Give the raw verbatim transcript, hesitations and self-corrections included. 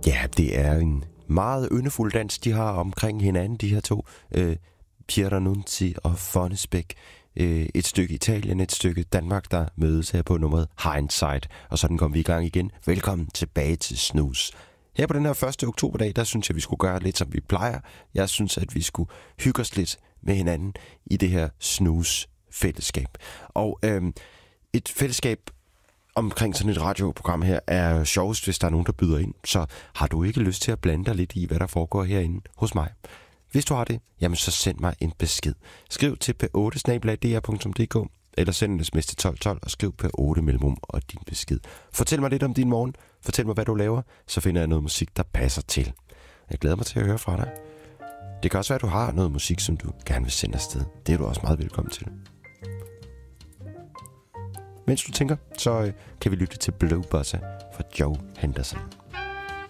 Ja, det er en meget yndefuld dans, de har omkring hinanden, de her to. Øh, Piera Nunzi og Fonnesbæk. Øh, et stykke Italien, et stykke Danmark, der mødes her på nummeret Hindsight. Og sådan kom vi i gang igen. Velkommen tilbage til Snus. Her på den her første oktoberdag, der synes jeg, vi skulle gøre lidt, som vi plejer. Jeg synes, at vi skulle hygge os lidt med hinanden i det her snus-fællesskab. Og øh, et fællesskab omkring sådan et radioprogram her er sjovest, hvis der er nogen, der byder ind. Så har du ikke lyst til at blande dig lidt i, hvad der foregår herinde hos mig? Hvis du har det, jamen så send mig en besked. Skriv til p otte snabel-a d r punktum d k eller send en sms til tolv tolv og skriv p otte mellemrum og din besked. Fortæl mig lidt om din morgen. Fortæl mig, hvad du laver. Så finder jeg noget musik, der passer til. Jeg glæder mig til at høre fra dig. Det kan også være, at du har noget musik, som du gerne vil sende afsted. Det er du også meget velkommen til. Mens du tænker, så øh, kan vi lytte til Blue Bossa fra Joe Henderson.